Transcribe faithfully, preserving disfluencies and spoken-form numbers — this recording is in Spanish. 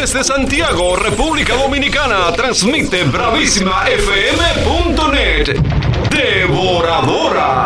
Desde Santiago, República Dominicana, transmite bravísima f m punto net. Devoradora.